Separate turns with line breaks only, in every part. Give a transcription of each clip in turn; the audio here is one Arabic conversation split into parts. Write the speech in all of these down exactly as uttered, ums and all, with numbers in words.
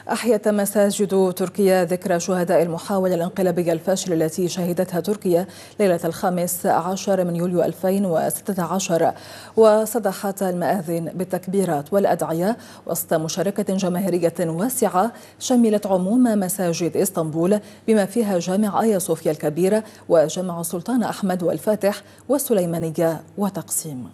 أحيت مساجد تركيا ذكرى شهداء المحاولة الانقلابية الفاشلة التي شهدتها تركيا ليلة الخامس عشر من يوليو ألفين وستة عشر، وصدحت المآذن بالتكبيرات والأدعية وسط مشاركة جماهيرية واسعة شملت عموم مساجد إسطنبول بما فيها جامع آيا صوفيا الكبيرة وجامع السلطان أحمد والفاتح والسليمانية وتقسيم.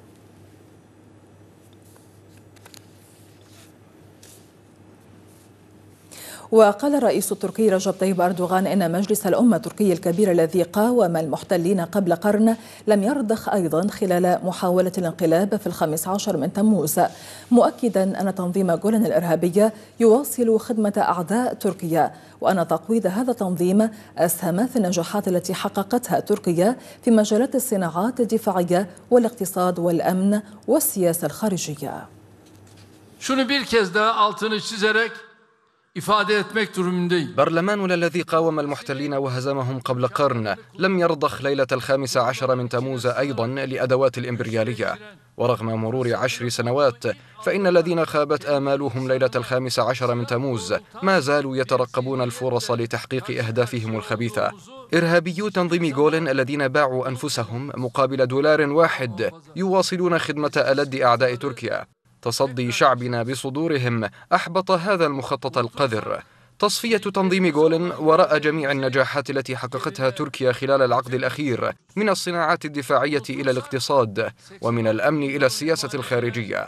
وقال الرئيس التركي رجب طيب أردوغان إن مجلس الأمة التركي الكبير الذي قاوم المحتلين قبل قرن لم يرضخ أيضا خلال محاولة الانقلاب في الخامس عشر من تموز، مؤكدا أن تنظيم جولان الإرهابي يواصل خدمة أعداء تركيا، وأن تقويض هذا التنظيم أسهم في النجاحات التي حققتها تركيا في مجالات الصناعات الدفاعية والاقتصاد والأمن والسياسة الخارجية.
Şunu bir kez daha altını çizerek ifade etmek durumundayım.
برلماننا الذي قاوم المحتلين وهزمهم قبل قرن لم يرضخ ليلة الخامس عشر من تموز أيضا لأدوات الإمبريالية، ورغم مرور عشر سنوات فإن الذين خابت آمالهم ليلة الخامس عشر من تموز ما زالوا يترقبون الفرص لتحقيق أهدافهم الخبيثة. إرهابيو تنظيم جولان الذين باعوا أنفسهم مقابل دولار واحد يواصلون خدمة ألد أعداء تركيا. تصدي شعبنا بصدورهم أحبط هذا المخطط القذر. تصفية تنظيم جولان وراء جميع النجاحات التي حققتها تركيا خلال العقد الأخير من الصناعات الدفاعية إلى الاقتصاد ومن الأمن إلى السياسة الخارجية.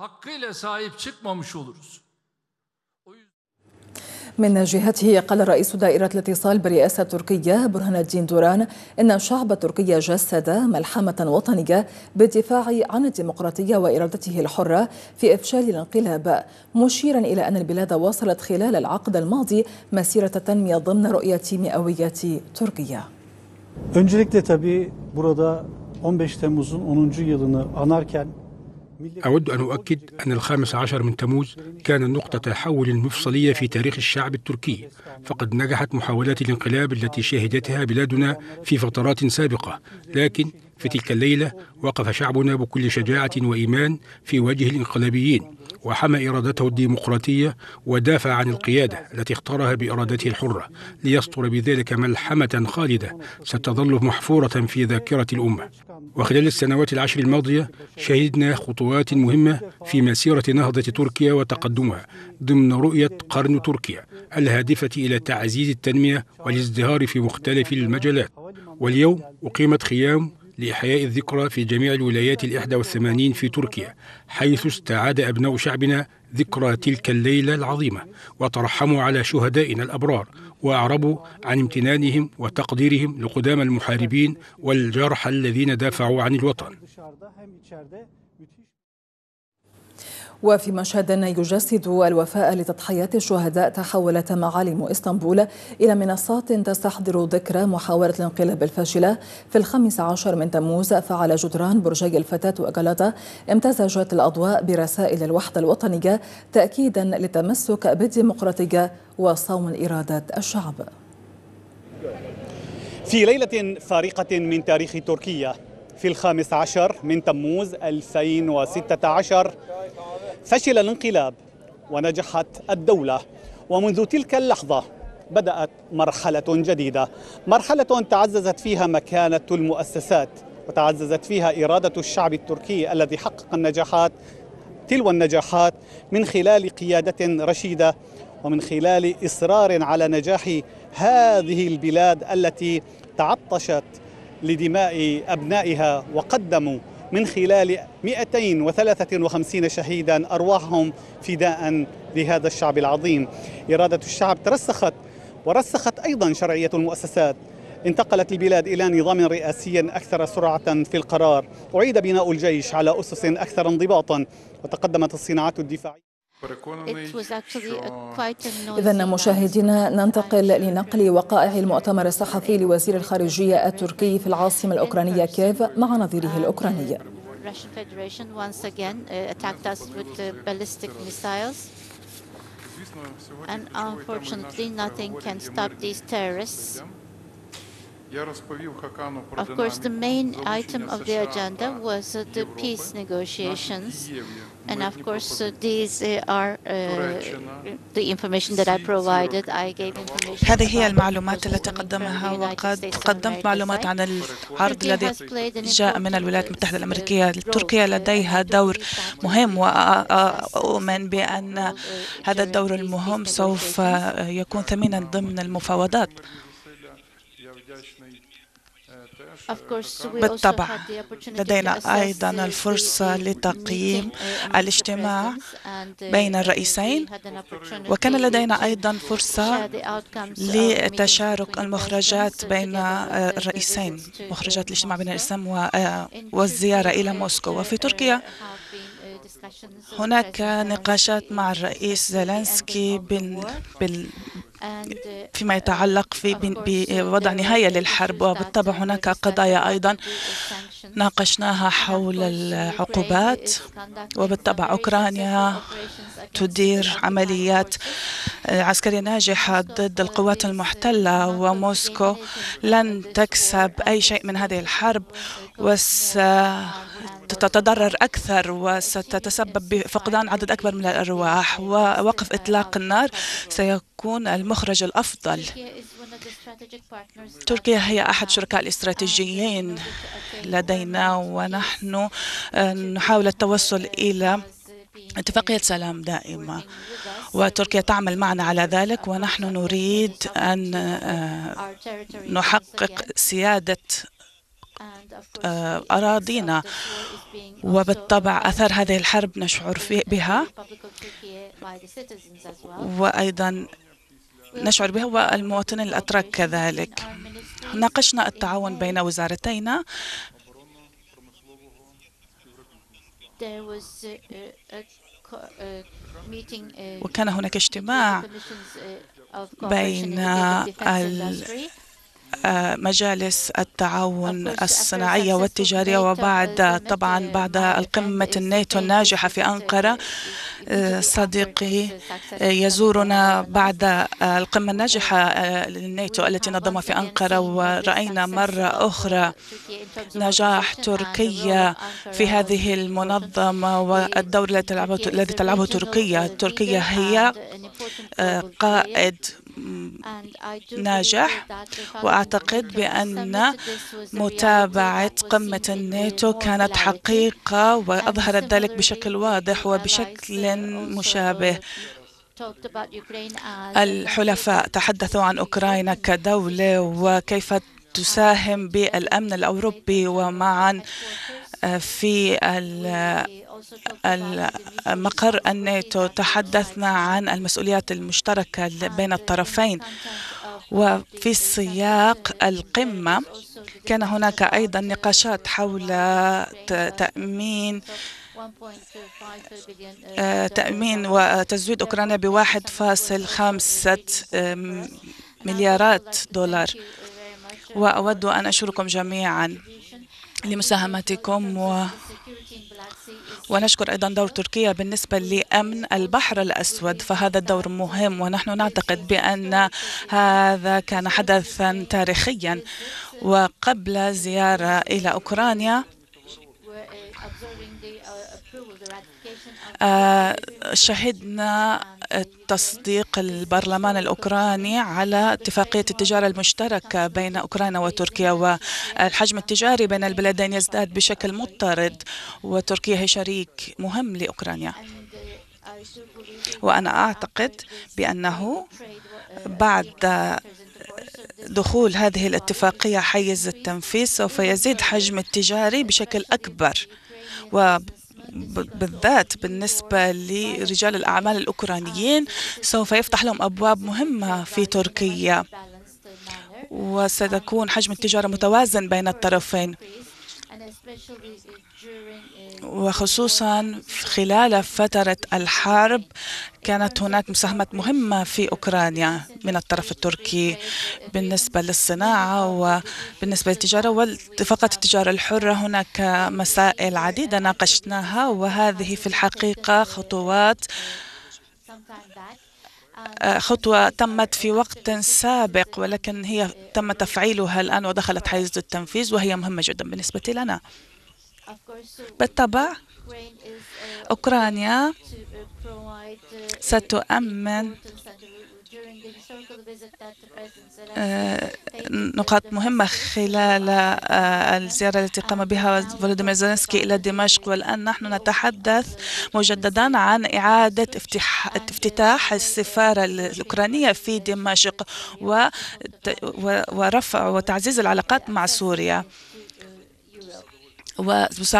من جهته قال رئيس دائرة الاتصال برئاسة تركيا برهان الدين دوران إن الشعب التركي جسد ملحمة وطنية بالدفاع عن الديمقراطية وإرادته الحرة في إفشال الانقلاب، مشيرا إلى أن البلاد واصلت خلال العقد الماضي مسيرة التنمية ضمن رؤية مئوية تركيا.
Öncelikle tabii burada on beş Temmuz'un onuncu yılını anarken
أود أن أؤكد أن الخامس عشر من تموز كان نقطة تحول مفصلية في تاريخ الشعب التركي، فقد نجحت محاولات الانقلاب التي شهدتها بلادنا في فترات سابقة، لكن في تلك الليلة وقف شعبنا بكل شجاعة وإيمان في وجه الانقلابيين وحمى إرادته الديمقراطية ودافع عن القيادة التي اختارها بإرادته الحرة ليسطر بذلك ملحمة خالدة ستظل محفورة في ذاكرة الأمة. وخلال السنوات العشر الماضية شهدنا خطوات مهمة في مسيرة نهضة تركيا وتقدمها ضمن رؤية قرن تركيا الهادفة إلى تعزيز التنمية والازدهار في مختلف المجالات. واليوم أقيمت خيام لإحياء الذكرى في جميع الولايات الإحدى والثمانين في تركيا، حيث استعاد أبناء شعبنا ذكرى تلك الليلة العظيمة وترحموا على شهدائنا الأبرار وأعربوا عن امتنانهم وتقديرهم لقدام المحاربين والجرحى الذين دافعوا عن الوطن.
وفي مشهد يجسد الوفاء لتضحيات الشهداء تحولت معالم إسطنبول إلى منصات تستحضر ذكرى محاولة الانقلاب الفاشلة في الخامس عشر من تموز، فعلى جدران برجي الفتاة وغلطة امتزجت الأضواء برسائل الوحدة الوطنية تأكيدا للتمسك بالديمقراطية وصون إرادة الشعب.
في ليلة فارقة من تاريخ تركيا في الخامس عشر من تموز ألفين وستة عشر فشل الانقلاب ونجحت الدولة، ومنذ تلك اللحظة بدأت مرحلة جديدة، مرحلة تعززت فيها مكانة المؤسسات وتعززت فيها إرادة الشعب التركي الذي حقق النجاحات تلو النجاحات من خلال قيادة رشيدة ومن خلال إصرار على نجاح هذه البلاد التي تعطشت لدماء أبنائها وقدموا من خلال مئتين وثلاثة وخمسين شهيدا أرواحهم فداء لهذا الشعب العظيم. إرادة الشعب ترسخت ورسخت أيضا شرعية المؤسسات، انتقلت البلاد إلى نظام رئاسي أكثر سرعة في القرار، أعيد بناء الجيش على أسس أكثر انضباطا، وتقدمت الصناعات الدفاعية.
إذا مشاهدينا ننتقل لنقل وقائع المؤتمر الصحفي لوزير الخارجية التركي في العاصمة الأوكرانية كييف مع نظيره الأوكراني.
Of course, the main item of the agenda was uh, the peace negotiations And of course, uh, these uh, are uh, the information that I provided. I gave information.
هذه هي المعلومات التي قدمها، وقد قدمت معلوات عن العرض الذي جاء من الولايات المتحدة الأمريكية. تركيا لديها دور مهم، وأؤمن بأن هذا الدور المهم سوف يكون ثمينا ضمن المفاوضات. بالطبع لدينا أيضا الفرصة لتقييم الاجتماع بين الرئيسين، وكان لدينا أيضا فرصة لتشارك المخرجات بين الرئيسين، مخرجات الاجتماع بين الرئيسين والزيارة إلى موسكو. وفي تركيا هناك نقاشات مع الرئيس زيلينسكي بال فيما يتعلق في بوضع نهاية للحرب، وبالطبع هناك قضايا أيضا ناقشناها حول العقوبات. وبالطبع أوكرانيا تدير عمليات عسكرية ناجحة ضد القوات المحتلة، وموسكو لن تكسب أي شيء من هذه الحرب وستتضرر أكثر وستتسبب بفقدان عدد أكبر من الأرواح. ووقف إطلاق النار سيكون المخرج الأفضل. تركيا هي أحد شركاء الاستراتيجيين لدينا، ونحن نحاول التوصل إلى اتفاقية سلام دائمة، وتركيا تعمل معنا على ذلك. ونحن نريد أن نحقق سيادة أراضينا، وبالطبع أثر هذه الحرب نشعر بها، وأيضا نشعر بها والمواطنين الأتراك كذلك. ناقشنا التعاون بين وزارتينا. وكان هناك اجتماع بين مجالس التعاون الصناعية والتجارية، وبعد طبعا بعد القمة الناتو الناجحة في أنقرة. صديقي يزورنا بعد القمة الناجحة للناتو التي نظمها في أنقرة، ورأينا مرة أخرى نجاح تركيا في هذه المنظمة والدور الذي تلعبه تركيا. تركيا هي قائد ناجح، وأعتقد بأن متابعة قمة الناتو كانت حقيقة وأظهرت ذلك بشكل واضح وبشكل مشابه. الحلفاء تحدثوا عن أوكرانيا كدولة وكيف تساهم بالأمن الأوروبي، ومعا في مقر الناتو تحدثنا عن المسؤوليات المشتركة بين الطرفين. وفي سياق القمة كان هناك أيضا نقاشات حول تأمين تأمين وتزويد أوكرانيا بواحد فاصل خمسة مليارات دولار. وأود أن أشكركم جميعا لمساهمتكم، و ونشكر أيضا دور تركيا بالنسبة لأمن البحر الأسود، فهذا الدور مهم، ونحن نعتقد بأن هذا كان حدثا تاريخيا. وقبل زيارة إلى أوكرانيا شهدنا تصديق البرلمان الأوكراني على اتفاقية التجارة المشتركة بين أوكرانيا وتركيا، والحجم التجاري بين البلدين يزداد بشكل مضطرد، وتركيا هي شريك مهم لأوكرانيا. وأنا أعتقد بأنه بعد دخول هذه الاتفاقية حيز التنفيذ سوف يزيد حجم التجاري بشكل أكبر، و بالذات بالنسبة لرجال الأعمال الأوكرانيين سوف يفتح لهم أبواب مهمة في تركيا، وستكون حجم التجارة متوازن بين الطرفين، وخصوصا خلال فترة الحرب كانت هناك مساهمات مهمة في أوكرانيا من الطرف التركي بالنسبة للصناعة وبالنسبة للتجارة واتفاقات التجارة الحرة. هناك مسائل عديدة ناقشناها، وهذه في الحقيقة خطوات خطوة تمت في وقت سابق، ولكن هي تم تفعيلها الآن ودخلت حيز التنفيذ، وهي مهمة جدا بالنسبة لنا. بالطبع أوكرانيا ستؤمن نقاط مهمة خلال الزيارة التي قام بها فولوديمير زيلينسكي إلى دمشق، والآن نحن نتحدث مجددا عن إعادة افتتاح السفارة الأوكرانية في دمشق ورفع وتعزيز العلاقات مع سوريا.